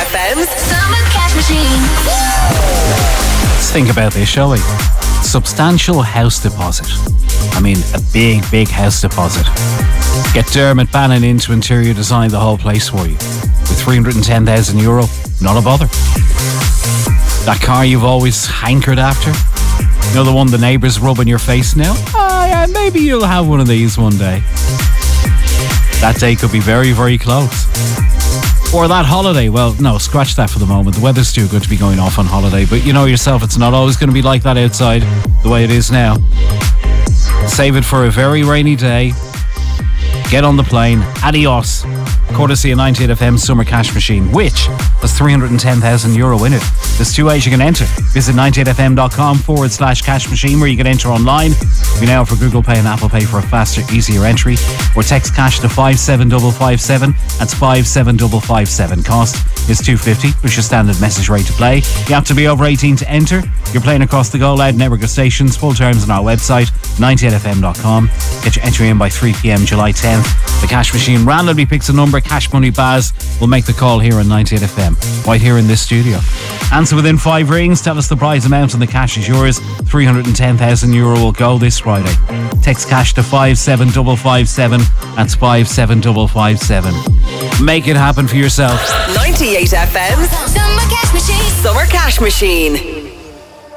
FM's Summer Cash Machine. Let's think about this, shall we? Substantial house deposit. I mean, a big, big house deposit. Get Dermot Bannon in to interior design the whole place for you. With €310,000, not a bother. That car you've always hankered after? You know, the one the neighbours rub in your face now? Oh yeah, maybe you'll have one of these one day. That day could be very, very close. Or that holiday. Well, no, scratch that for the moment. The weather's too good to be going off on holiday. But you know yourself, it's not always going to be like that outside the way it is now. Save it for a very rainy day. Get on the plane. Adios. Courtesy of 98FM Summer Cash Machine, which has €310,000 in it. There's two ways you can enter. Visit 98fm.com/cash machine, where you can enter online. We now for Google Pay and Apple Pay for a faster, easier entry. Or text cash to 57557. That's 57557. Cost is $2.50, which is standard message rate to play. You have to be over 18 to enter. You're playing across the Go Loud network of stations. Full terms on our website, 98fm.com. Get your entry in by 3 p.m. July 10th. The Cash Machine randomly picks a number. Cash Money Baz will make the call here on 98FM, right here in this studio. Answer within 5 rings. Tell us the prize amount and the cash is yours. €310,000 will go this Friday. Text cash to 57557. That's 57557. Make it happen for yourself. 98FM's Summer Cash Machine. Summer Cash Machine.